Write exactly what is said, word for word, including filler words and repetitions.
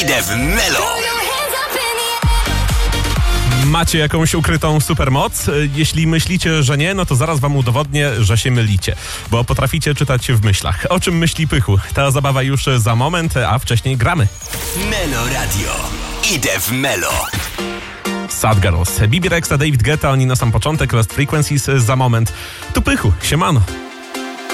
Idę w Melo. Macie jakąś ukrytą supermoc? Jeśli myślicie, że nie, no to zaraz wam udowodnię, że się mylicie, bo potraficie czytać w myślach. O czym myśli Pychu? Ta zabawa już za moment, a wcześniej gramy. Melo Radio. Idę w Melo. Sad Girls, Bibi Rexha, David Guetta, oni na sam początek, Lost Frequencies za moment. Tu Pychu, siemano.